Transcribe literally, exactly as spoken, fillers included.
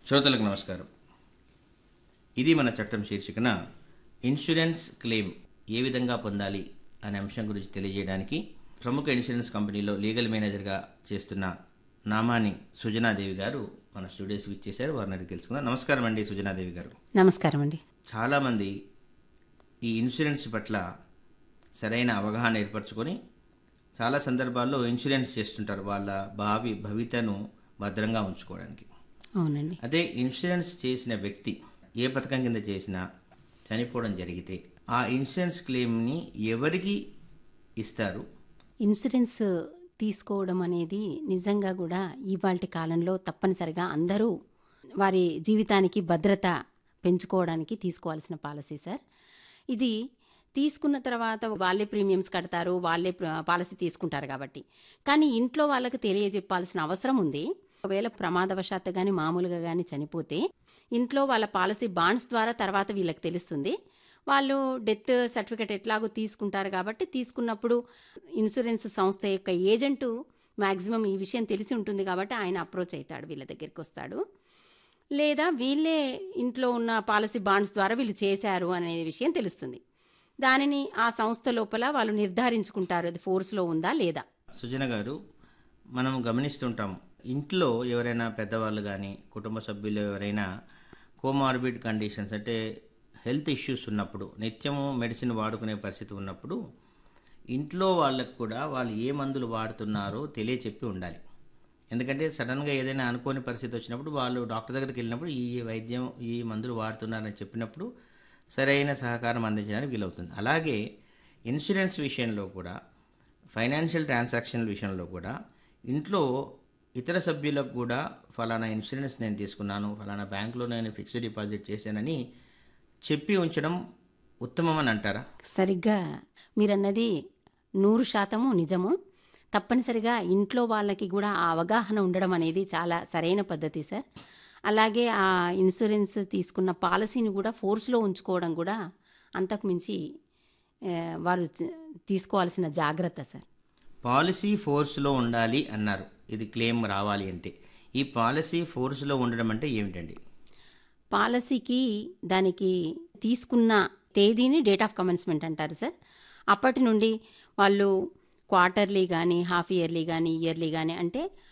శ్రోతలకు నమస్కారం. ఇది మన చట్టం శీర్షికన ఇన్సూరెన్స్ క్లెయిమ్ ఏ విధంగా పొందాలి అనే అంశం గురించి తెలియజేయడానికి ప్రముఖ ఇన్సూరెన్స్ కంపెనీలో లీగల్ మేనేజర్గా చేస్తున్న నామాని సుజనాదేవి గారు మన స్టూడియోస్కి ఇచ్చేశారు. వారిని అడిగి తెలుసుకుందాం. నమస్కారం అండి సుజనాదేవి గారు. నమస్కారం అండి. చాలామంది ఈ ఇన్సూరెన్స్ పట్ల సరైన అవగాహన ఏర్పరచుకొని చాలా సందర్భాల్లో ఇన్సూరెన్స్ చేస్తుంటారు వాళ్ళ భావి భవితను భద్రంగా ఉంచుకోవడానికి. అవునండి. అదే ఇన్సూరెన్స్ చేసిన వ్యక్తి ఏ పథకం కింద చేసినా చనిపోవడం జరిగితే ఆ ఇన్సూరెన్స్ క్లెయిమ్ని ఎవరికి ఇస్తారు? ఇన్సూరెన్స్ తీసుకోవడం అనేది నిజంగా కూడా ఇవాల్టి కాలంలో తప్పనిసరిగా అందరూ వారి జీవితానికి భద్రత పెంచుకోవడానికి తీసుకోవాల్సిన పాలసీ సార్. ఇది తీసుకున్న తర్వాత వాళ్ళే ప్రీమియమ్స్ కడతారు, వాళ్ళే పాలసీ తీసుకుంటారు కాబట్టి. కానీ ఇంట్లో వాళ్ళకి తెలియజెప్పాల్సిన అవసరం ఉంది. ఒకవేళ ప్రమాదవశాత్తు కానీ మామూలుగా కానీ చనిపోతే ఇంట్లో వాళ్ళ పాలసీ బాండ్స్ ద్వారా తర్వాత వీళ్ళకి తెలుస్తుంది. వాళ్ళు డెత్ సర్టిఫికెట్ ఎట్లాగో తీసుకుంటారు కాబట్టి తీసుకున్నప్పుడు ఇన్సూరెన్స్ సంస్థ యొక్క ఏజెంటు మ్యాక్సిమం ఈ విషయం తెలిసి ఉంటుంది కాబట్టి ఆయన అప్రోచ్ అవుతాడు, వీళ్ళ దగ్గరికి వస్తాడు. లేదా వీళ్ళే ఇంట్లో ఉన్న పాలసీ బాండ్స్ ద్వారా వీళ్ళు చేశారు అనే విషయం తెలుస్తుంది. దానిని ఆ సంస్థ లోపల వాళ్ళు నిర్ధారించుకుంటారు అది ఫోర్స్లో ఉందా లేదా. సుజన గారు, మనం గమనిస్తుంటాం ఇంట్లో ఎవరైనా పెద్దవాళ్ళు కానీ కుటుంబ సభ్యులు ఎవరైనా కోమార్బిడ్ కండిషన్స్ అంటే హెల్త్ ఇష్యూస్ ఉన్నప్పుడు నిత్యము మెడిసిన్ వాడుకునే పరిస్థితి ఉన్నప్పుడు ఇంట్లో వాళ్ళకు కూడా వాళ్ళు ఏ మందులు వాడుతున్నారో తెలియచెప్పి ఉండాలి. ఎందుకంటే సడన్గా ఏదైనా అనుకోని పరిస్థితి వచ్చినప్పుడు వాళ్ళు డాక్టర్ దగ్గరికి వెళ్ళినప్పుడు ఈ వైద్యం ఈ మందులు వాడుతున్నారని చెప్పినప్పుడు సరైన సహకారం అందించడానికి వీలవుతుంది. అలాగే ఇన్సూరెన్స్ విషయంలో కూడా ఫైనాన్షియల్ ట్రాన్సాక్షన్ల విషయంలో కూడా ఇంట్లో ఇతర సభ్యులకు కూడా ఫలానా ఇన్సూరెన్స్ నేను తీసుకున్నాను, ఫలానా బ్యాంకులో నేను ఫిక్స్డ్ డిపాజిట్ చేశానని చెప్పి ఉంచడం ఉత్తమమని అంటారా? సరిగ్గా మీరన్నది నూరు శాతము నిజము. తప్పనిసరిగా ఇంట్లో వాళ్ళకి కూడా ఆ అవగాహన ఉండడం అనేది చాలా సరైన పద్ధతి సార్. అలాగే ఆ ఇన్సూరెన్స్ తీసుకున్న పాలసీని కూడా ఫోర్స్లో ఉంచుకోవడం కూడా అంతకుమించి వారు తీసుకోవాల్సిన జాగ్రత్త సార్. పాలసీ ఫోర్స్లో ఉండాలి అన్నారు, ఇది క్లెయిమ్ రావాలి అంటే. ఈ పాలసీ ఫోర్స్లో ఉండడం అంటే ఏమిటండి? పాలసీకి దానికి తీసుకున్న తేదీని డేట్ ఆఫ్ కమెన్స్మెంట్ అంటారు సార్. అప్పటి నుండి వాళ్ళు క్వార్టర్లీ కానీ హాఫ్ ఇయర్లీ కానీ ఇయర్లీ కానీ అంటే